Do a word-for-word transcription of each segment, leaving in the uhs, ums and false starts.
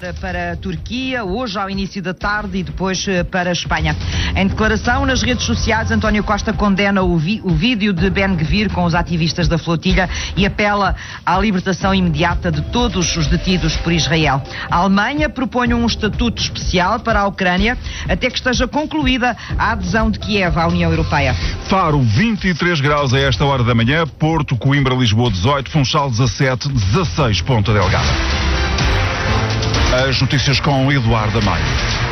Para a Turquia, hoje ao início da tarde e depois para a Espanha. Em declaração nas redes sociais, António Costa condena o, vi- o vídeo de Ben-Gvir com os ativistas da flotilha e apela à libertação imediata de todos os detidos por Israel. A Alemanha propõe um estatuto especial para a Ucrânia até que esteja concluída a adesão de Kiev à União Europeia. Faro, vinte e três graus a esta hora da manhã. Porto, Coimbra, Lisboa, dezoito. Funchal, dezassete. dezasseis, Ponta Delgada. As notícias com Eduardo Amaro.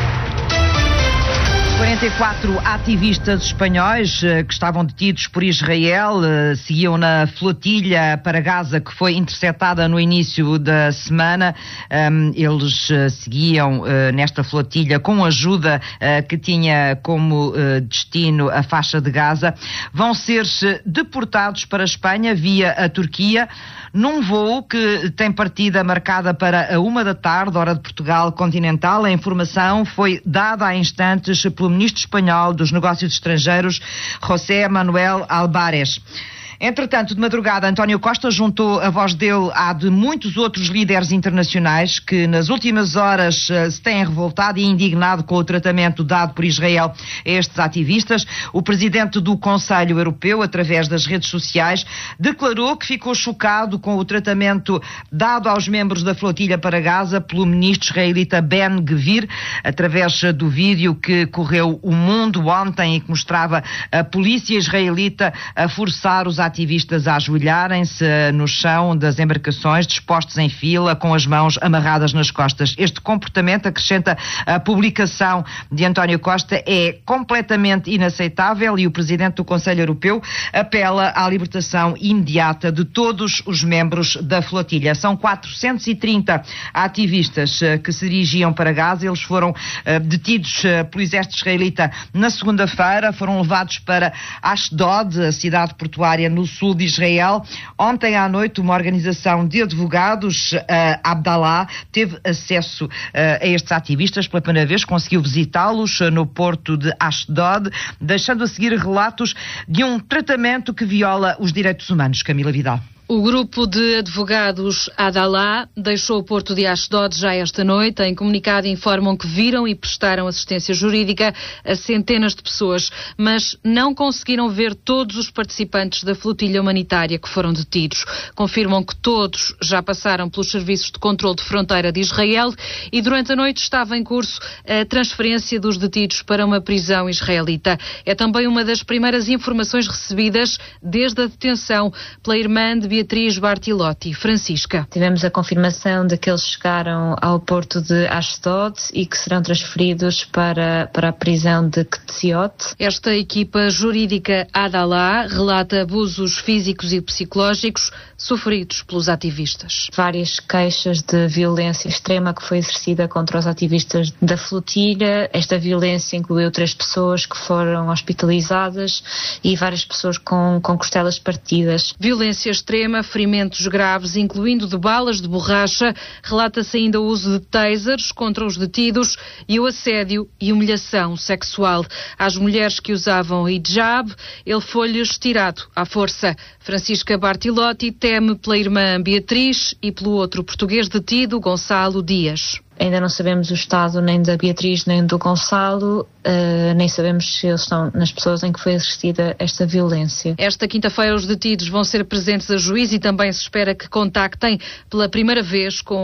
quarenta e quatro ativistas espanhóis uh, que estavam detidos por Israel uh, seguiam na flotilha para Gaza, que foi interceptada no início da semana. Um, eles uh, seguiam uh, nesta flotilha com ajuda uh, que tinha como uh, destino a faixa de Gaza. Vão ser deportados para a Espanha via a Turquia, num voo que tem partida marcada para a uma da tarde, hora de Portugal continental. A informação foi dada há instantes pelo ministro espanhol dos Negócios Estrangeiros, José Manuel Álvarez. Entretanto, de madrugada, António Costa juntou a voz dele à de muitos outros líderes internacionais que nas últimas horas uh, se têm revoltado e indignado com o tratamento dado por Israel a estes ativistas. O presidente do Conselho Europeu, através das redes sociais, declarou que ficou chocado com o tratamento dado aos membros da flotilha para Gaza pelo ministro israelita Ben-Gvir, através do vídeo que correu o mundo ontem e que mostrava a polícia israelita a forçar os ativistas a ajoelharem-se no chão das embarcações, dispostos em fila, com as mãos amarradas nas costas. Este comportamento, acrescenta a publicação de António Costa, é completamente inaceitável e o presidente do Conselho Europeu apela à libertação imediata de todos os membros da flotilha. São quatrocentos e trinta ativistas uh, que se dirigiam para Gaza. Eles foram uh, detidos uh, pelo exército israelita na segunda-feira, foram levados para Ashdod, a cidade portuária no sul de Israel. Ontem à noite, uma organização de advogados, uh, Abdallah, teve acesso uh, a estes ativistas pela primeira vez, conseguiu visitá-los uh, no porto de Ashdod, deixando a seguir relatos de um tratamento que viola os direitos humanos. Camila Vidal. O grupo de advogados Abdallah deixou o porto de Ashdod já esta noite. Em comunicado informam que viram e prestaram assistência jurídica a centenas de pessoas, mas não conseguiram ver todos os participantes da flotilha humanitária que foram detidos. Confirmam que todos já passaram pelos serviços de controle de fronteira de Israel e durante a noite estava em curso a transferência dos detidos para uma prisão israelita. É também uma das primeiras informações recebidas desde a detenção pela irmã de Beatriz Bartilotti. Francisca. Tivemos a confirmação de que eles chegaram ao porto de Ashdod e que serão transferidos para, para a prisão de Ketziot. Esta equipa jurídica Abdallah relata abusos físicos e psicológicos sofridos pelos ativistas. Várias queixas de violência extrema que foi exercida contra os ativistas da flotilha. Esta violência incluiu três pessoas que foram hospitalizadas e várias pessoas com, com costelas partidas. Violência extrema, ferimentos graves, incluindo de balas de borracha. Relata-se ainda o uso de tasers contra os detidos e o assédio e humilhação sexual. Às mulheres que usavam hijab, ele foi-lhes tirado à força. Francisca Bartilotti teme pela irmã Beatriz e pelo outro português detido, Gonçalo Dias. Ainda não sabemos o estado nem da Beatriz nem do Gonçalo, uh, nem sabemos se eles estão nas pessoas em que foi exercida esta violência. Esta quinta-feira os detidos vão ser presentes a juízo e também se espera que contactem pela primeira vez com